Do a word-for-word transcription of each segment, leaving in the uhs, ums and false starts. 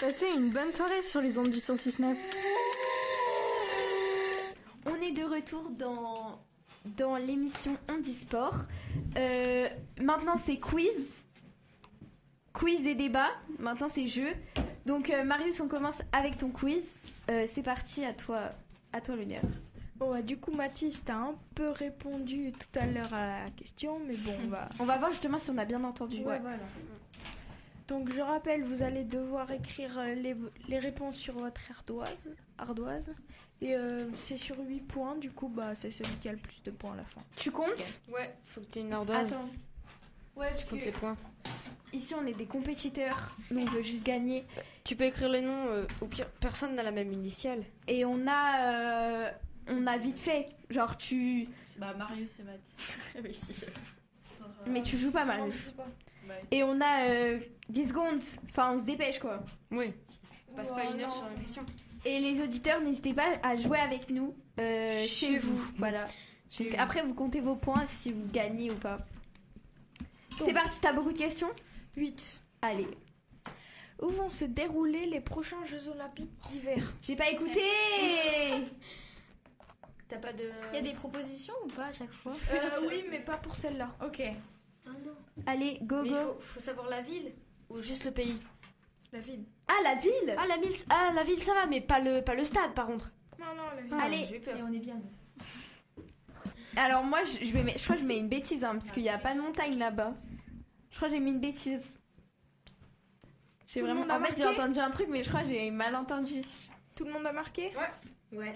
Passez une bonne soirée sur les ondes du cent six neuf. On est de retour dans, dans l'émission Handisport. Euh, maintenant, c'est quiz. Quiz et débat. Maintenant, c'est jeu. Donc, euh, Marius, on commence avec ton quiz. Euh, c'est parti, à toi, à toi l'honneur. Bon, bah, du coup, Mathis, t'as un peu répondu tout à l'heure à la question, mais bon, on va... On va voir justement si on a bien entendu. Ouais, voilà. Donc, je rappelle, vous allez devoir écrire les, les réponses sur votre ardoise. ardoise et euh, c'est sur huit points, du coup, bah, c'est celui qui a le plus de points à la fin. Tu comptes ? Ouais, faut que tu aies une ardoise. Attends. Ouais, tu comptes les points. Ici, on est des compétiteurs, donc on veut juste gagner. Tu peux écrire les noms, euh, au pire, personne n'a la même initiale. Et on a, euh, on a vite fait. Genre, tu. Bah, Marius et Mathis. Oui, si, j'avoue. Mais tu joues pas, Marius. Non, je sais pas. Ouais. Et on a euh, dix secondes. Enfin, on se dépêche, quoi. Oui. On passe Oh, pas une heure non, sur la question. Et les auditeurs, n'hésitez pas à jouer avec nous euh, chez, Chez vous. vous. Voilà. Chez Donc, vous. après, vous comptez vos points si vous gagnez ou pas. Donc. C'est parti, t'as beaucoup de questions ? huit. Allez. Où vont se dérouler les prochains Jeux Olympiques d'hiver ? J'ai pas écouté. T'as pas de. Il y a des propositions ou pas à chaque fois? euh, Oui, mais pas pour celle-là. Ok. Allez, go, Mais go. faut, faut savoir la ville ou juste le pays. La ville. Ah, la ville. Ah la ville, ah la ville ça va, mais pas le, pas le stade par contre. Non, non, la ville. Ah, Allez. j'ai eu peur. Et on est bien. Alors moi, je, je vais mettre, je crois que je mets une bêtise, hein, parce qu'il n'y a pas de montagne là-bas. Je crois que j'ai mis une bêtise. J'ai Tout le vraiment. monde a En fait, j'ai marqué entendu un truc, mais je crois que j'ai mal entendu. Tout le monde a marqué ? Ouais.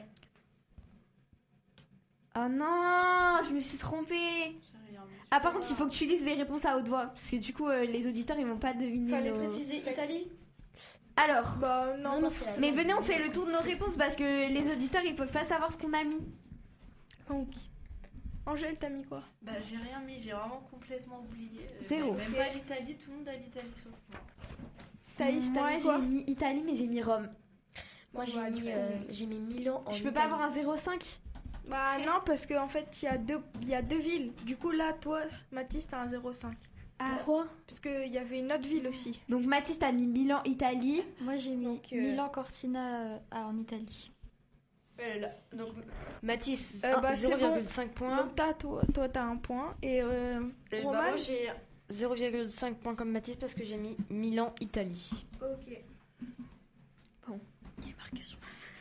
Oh non, je me suis trompée. Ah, par contre, il faut que tu lises les réponses à haute voix, parce que du coup, euh, les auditeurs, ils vont pas deviner. Fallait nos- préciser Italie. Alors. Bah, non, Non, pas non, c'est la- Mais venez, on fait le tour de nos réponses parce que les auditeurs ils peuvent pas savoir ce qu'on a mis. Donc, Angèle, t'as mis quoi ? Bah, j'ai rien mis, j'ai vraiment complètement oublié. Euh, Zéro. Même pas l'Italie, tout le monde a l'Italie sauf moi. Thaïs, t'as Moi mis quoi ? j'ai mis Italie mais j'ai mis Rome. Moi j'ai Ouais, mis, tu euh, j'ai mis Milan en Je peux pas avoir un zéro virgule cinq. Bah non, parce qu'en fait, il y, a deux- il y a deux villes. Du coup, là, toi, Mathis, t'as un zéro virgule cinq. Pourquoi? Parce qu'il y avait une autre ville aussi. Donc Mathis t'as mis Milan, Italie. Moi j'ai mis Donc, euh, Milan Cortina euh, en Italie. Euh, là, donc Mathis Euh, un- bah, c'est zéro virgule cinq points. Donc, t'as, toi, toi, t'as un point. Et euh, Et bah, Roman moi j'ai zéro virgule cinq points comme Mathis parce que j'ai mis Milan, Italie. Ok. Il y a marqué sur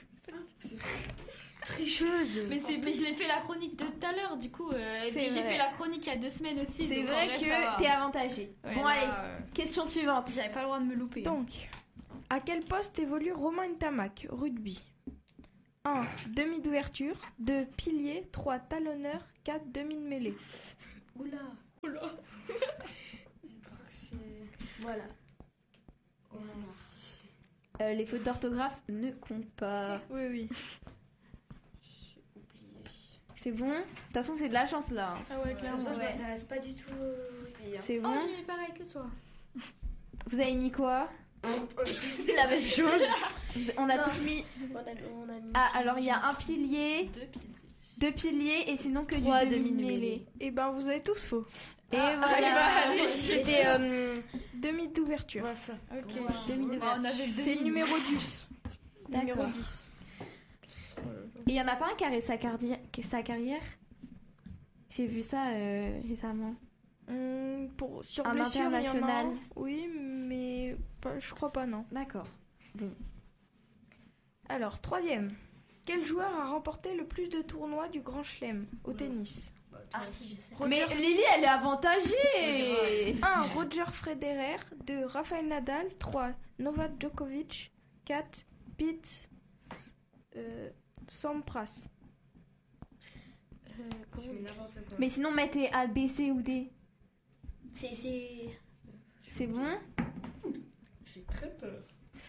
Tricheuse. Mais, c'est, mais je l'ai fait la chronique de tout à l'heure, du coup. euh, et C'est puis j'ai vrai. fait la chronique il y a deux semaines aussi. C'est donc en vrai ça que va. t'es avantagé. Ouais, bon là, allez, euh, question suivante. J'avais pas le droit de me louper. Donc, à quel poste évolue Romain Ntamak, rugby ? un. Demi d'ouverture. deux. Pilier. trois. Talonneur. quatre. Demi de mêlée. Oula. Je crois que c'est. Voilà. Oh, non, si, Euh, les fautes d'orthographe ne comptent pas. Oui, oui. j'ai oublié. C'est bon ? De toute façon c'est de la chance là. Ah ouais, De toute clairement. façon, je Ouais. m'intéresse pas du tout au rugby. Hein. C'est Oh, bon ? j'ai mis pareil que toi. Vous avez mis quoi ? la même chose. On a Non. tous mis. On a, on a mis Ah alors il y a un pilier, Deux pieds. deux piliers et sinon que Trois du demi de demi-mêlées. mêlée. Et ben, vous avez tous faux. Et Ah, voilà. C'était. Euh... Demi d'ouverture. ouais, ça. Ok. Demi de Bah, on avait le C'est le demi. numéro dix. Numéro D'accord. dix. Et il y en a pas un qui arrête sa, cardi- sa carrière. J'ai vu ça euh, récemment. Hum, pour, sur Un blessure, il y en a international. un. Oui, mais pas- je crois pas, non. D'accord. Alors, troisième. Quel joueur a remporté le plus de tournois du Grand Chelem au tennis ? Ah si, je sais. Mais Lily, elle est avantagée. un. Roger Federer. deux. Rafael Nadal. trois. Novak Djokovic. quatre. Pete euh, Sampras. Euh, comment... Mais sinon, mettez A, B, C ou D. C'est, c'est... C'est bon. J'ai très peur.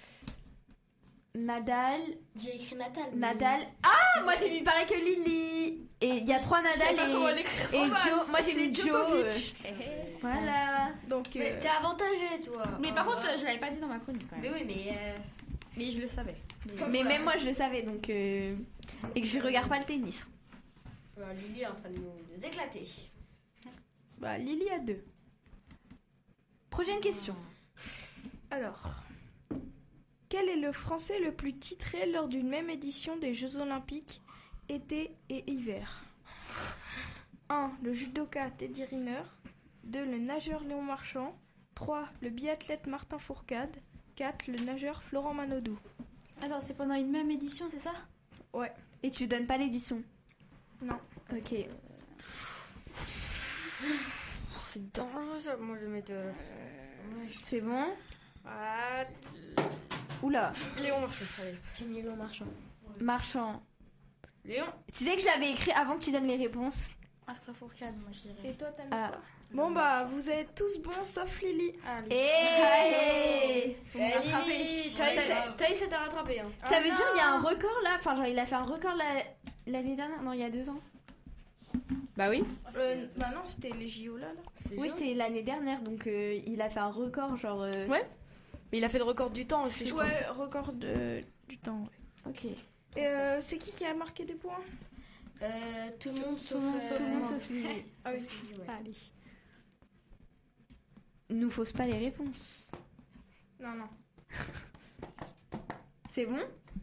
Nadal, J'ai écrit Natal. mais- Nadal. Ah, moi j'ai mis pareil que Lily. Et il y a trois Nadal et, et Joe. Moi j'ai c'est mis Joe. Djokovic. euh, Voilà. Donc, Mais euh, t'es avantagé, toi. Mais par contre, euh, je l'avais pas dit dans ma chronique quand Mais même. oui, mais. Euh... Mais je le savais. Mais même moi je le savais donc. euh, Et que je regarde pas le tennis. euh, Lily est en train de nous, nous éclater. bah, Lily a deux. Prochaine question. Alors, Quel est le Français le plus titré lors d'une même édition des Jeux Olympiques, été et hiver? un. Le judoka Teddy Riner. deux. Le nageur Léon Marchand. trois. Le biathlète Martin Fourcade. quatre. Le nageur Florent Manodou. Attends, c'est pendant une même édition, c'est ça? Ouais. Et tu donnes pas l'édition? Non. Ok. C'est dangereux ça. Moi je vais mettre. euh, C'est bon? Ah, Oula. Léon Marchand. Allez. J'ai mis Léon Marchand. Marchand. Léon. Tu sais que je l'avais écrit avant que tu donnes les réponses? Martin Fourcade, moi je dirais. Et toi, t'as mis Ah. quoi? Bon, bah, vous êtes tous bons sauf Lily. Allez. Et Faut me rattraper. Thaïs, ça t'a rattrapé. Hein. ça veut dire qu'il y a un record là? Enfin, genre, il a fait un record la- l'année dernière? Non, il y a deux ans. Bah oui. Euh, bah non, c'était les J O là. là. Oui, c'était l'année dernière, donc euh, il a fait un record, genre. euh, Ouais. Mais il a fait le record du temps aussi, je crois. Ouais, record de, du temps. Ouais. Ok. Et euh, c'est qui qui a marqué des points? Euh, tout le monde Tout sauf. le monde, euh, tout le monde moi. sauf Lily. Ah oui. Sauf Lily, ouais. Allez. Nous fausse pas les réponses. Non, non. C'est bon?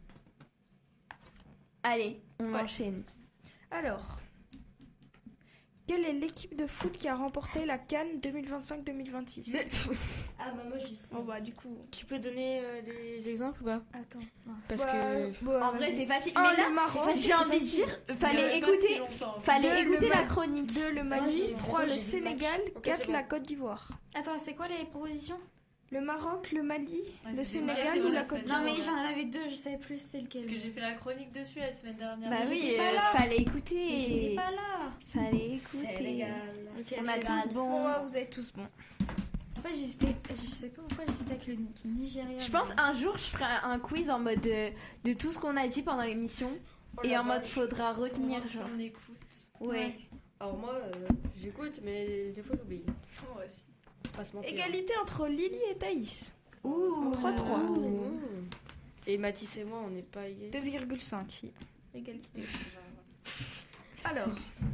Allez, on Ouais. enchaîne. Alors, quelle est l'équipe de foot qui a remporté la CAN deux mille vingt-cinq deux mille vingt-six? Ah, bah, moi, je sais. Bon, bah, du coup. Tu peux donner euh, des exemples ou pas? Attends. Parce Bah, que. bah, En vrai, vas-y. c'est facile. Un, Mais là, le Maroc, c'est facile, c'est j'ai envie de facile. dire, fallait écouter, fallait Deux, le écouter la Maroc. chronique. deux, le Ça va, Mali. j'ai- trois, de le toute façon, j'ai vu le Sénégal. Ok, quatre, c'est bon. la Côte d'Ivoire. Attends, c'est quoi les propositions? Le Maroc, le Mali, le c'est Sénégal bon, ou la la Côte semaine d'Ivoire? Non, mais j'en avais deux, je savais plus c'est lequel. Parce que j'ai fait la chronique dessus la semaine dernière. Bah Mais oui, j'étais pas euh, là. fallait Mais écouter. j'étais pas là. Fallait écouter. On a tous Bon, bon. ouais, vous êtes tous bons. En fait, j'hésitais, je sais pas pourquoi j'hésitais avec le Nigeria. Je pense mais- un jour je ferai un quiz en mode de, de tout ce qu'on a dit pendant l'émission et en mode faudra retenir Si genre. on écoute. Ouais. Alors moi, euh, j'écoute, mais des fois j'oublie. Moi aussi. Pas se mentir. Égalité entre Lily et Thaïs. Ouh. trois trois. Mmh. Et Mathis et moi, on n'est pas égaux. deux virgule cinq. si. Égalité. Alors,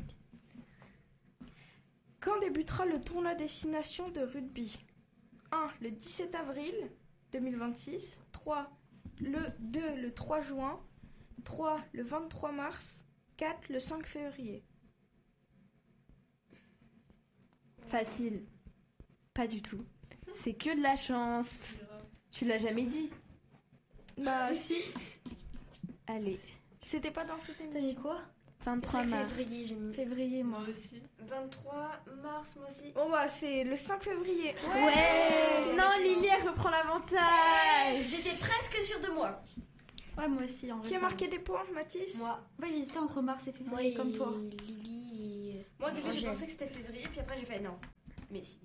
quand débutera le tournoi destination de rugby? un. Le dix-sept avril deux mille vingt-six. trois. Le deux. Le trois juin. trois. Le vingt-trois mars. quatre. Le cinq février. Facile. Pas du tout. C'est que de la chance. Tu l'as jamais dit. Bah si, Allez. c'était pas dans cette T'as émission. mis quoi? vingt-trois mars. Février, j'ai mis. Février, moi. Moi aussi. vingt-trois mars, moi aussi. Bon bah c'est le cinq février. Ouais. Non, Lily elle reprend l'avantage. J'étais presque sûre de moi. Ouais, moi aussi, en vrai. Qui a ça marqué des points, Mathis? Moi. va. Ouais, j'hésitais entre mars et Moi, février, comme toi. Lily et. Moi au début j'ai Angèle. pensé que c'était février, puis après j'ai fait non. Mais si.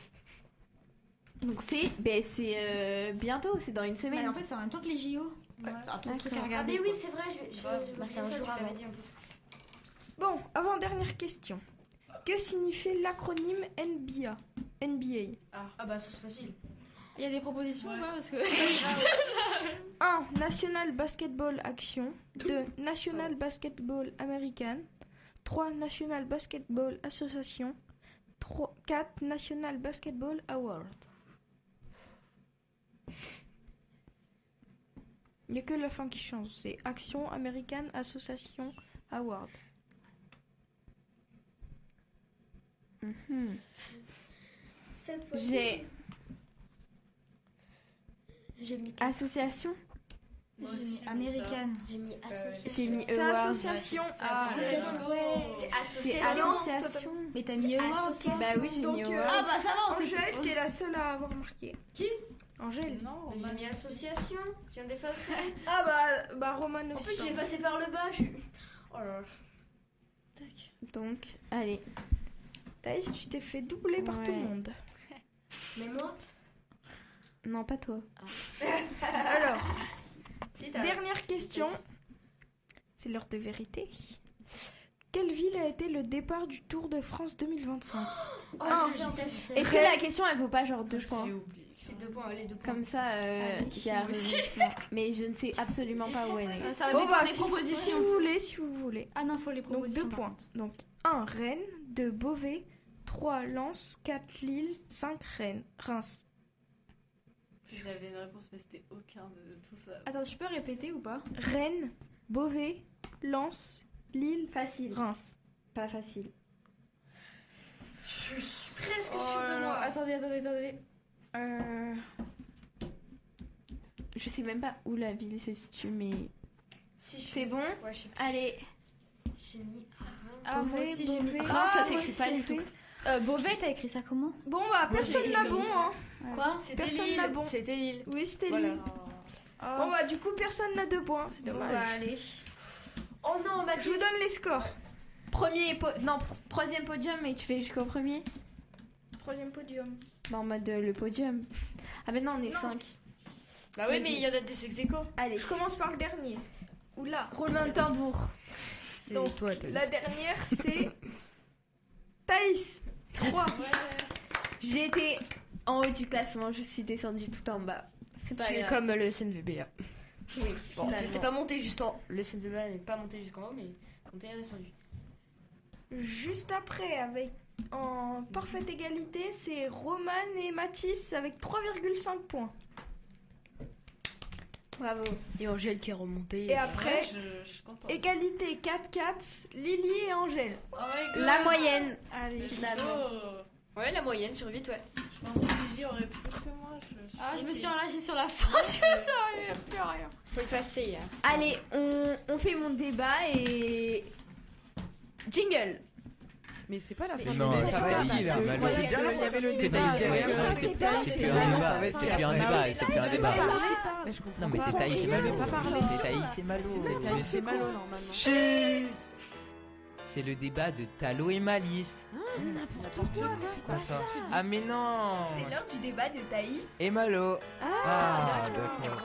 Donc c'est ben c'est euh, bientôt, c'est dans une Mais semaine. en fait, c'est en même temps que les J O. Ouais. Un truc D'accord. à Ah regarder. mais oui, quoi. c'est vrai, je, je, Grave. je- Bah, c'est un ça, jour tu l'avais avant. dit en plus. Bon, avant-dernière question. Que signifie l'acronyme N B A? N B A. Ah, bah ça c'est facile. Il y a des propositions, Ouais. ouais, parce que. un. National Basketball Action. deux. National Basketball American. trois. National Basketball Association. trois. quatre. National Basketball Award. Il n'y a que la fin qui change. C'est Action American Association Award. Mhm. Cette fois J'ai J'ai mis. association. Moi J'ai aussi, mis j'ai mis américaine. J'ai mis association. J'ai mis C'est award. association. C'est Ah, association. Ouais. C'est C'est association. association. Mais t'as mis Award, toi? association. Bah oui, j'ai Donc, mis euh, award. Ah bah ça va, on s'est. Angèle, t'es la seule à avoir marqué. Qui Angèle. Non, Mais j'ai mis association, je viens d'effacer. Ah bah, bah Roman En aussi. plus j'ai effacé par le bas, je suis. Oh là là. Donc, allez. Thaïs, tu t'es fait doubler par tout le Ouais. monde. Mais moi. Non, pas toi. Alors, Si t'as. dernière question. C'est l'heure de vérité. Quelle ville a été le départ du Tour de France deux mille vingt-cinq? Oh, Ah, je sais, je sais. Est-ce que la question elle vaut pas genre deux points? j'ai oublié. C'est deux points, allez, deux points. Comme ça, euh, Allez, il y a un moi aussi. rebondissement. Mais je ne sais absolument pas où elle est. Ça, ça Bon, dépend bah, des si vous- propositions. Si vous voulez, si vous voulez. Ah non, faut les Donc propositions. deux par points. contre. Donc un Rennes, deux Beauvais, trois Lens, quatre Lille, cinq Rennes, Reims. Je qu'il y avait une réponse, mais c'était aucun de tout ça. Attends, tu peux répéter ou pas? Rennes, Beauvais, Lens, Lille, Facile. Reims. Pas facile. Je suis presque Oh sûre de là moi. là, Attendez, attendez, attendez. Euh... Je sais même pas où la ville se situe, mais Si, je suis- c'est bon. Ouais, je sais pas. Allez. J'ai mis Reims. Ah, moi aussi, j'ai mis. Non, Ah, ça moi s'écrit aussi, pas j'ai du tout. fait. Euh, Beauvais, t'as écrit ça comment? Bon, bah, Moi, personne j'ai n'a écrit bon, ça. hein. Quoi C'était Personne Lille. n'a bon. C'était Lille. Oui, c'était Voilà. Lille. Bon, bah, du coup, personne n'a deux points. C'est Bon, dommage. bah, allez. Oh non, Mathis. Je vous donne les scores. Premier po- non, pr- troisième podium et tu fais jusqu'au premier. Troisième podium. Bah, en mode euh, le podium. Ah, mais non, on est Non. cinq. Bah oui, mais il y en a des ex-aequo. Allez, je commence par le dernier. Oula. Roulement de tambour. C'est Donc, toi, Thaïs. La dernière, c'est Thaïs. trois. J'ai été en haut du classement, je suis descendue tout en bas. C'est pas Tu es grave. comme le S N V B A. Oui, Bon, finalement. t'étais pas monté juste en. Le S N V B A n'est pas monté jusqu'en haut, mais quand t'es redescendu. Juste après, avec en parfaite égalité, c'est Roman et Mathis avec trois virgule cinq points. Bravo. Et Angèle qui est remontée. Et après, Ouais, je, je suis contente. égalité quatre quatre, Lily et Angèle. Oh my god. La moyenne. Allez. Finalement. Oh. Ouais, la moyenne sur huit, ouais. Je pensais que Lily aurait plus que moi. Je, suis Ah, je me suis choquée. enlagée sur la fin. Plus rien. Faut le passer. Hein. Allez, on, on fait mon débat et. Jingle. Mais c'est pas la Mais fin non, du ça débat. va être là. Je Mal croyais joué. qu'il y avait le C'est débat. Thaïs, Ouais, ouais, mais ça, ouais, c'est c'est pas- c'est c'est plus un pas- débat, c'est c'est pas- plus un Ah débat, oui, c'est plus un c'est débat. pas parler, parle. Je comprends Non, mais pas. c'est Thaïs et Malo. Pas parler. C'est Thaïs et Malo. Thaïs, c'est Malo, normalement. C'est le débat de Talo et Malice. N'importe quoi. C'est Quoi pas ça ça. Ah mais non. C'est l'heure du débat de Thaïs. Et Malo. Ah, d'accord.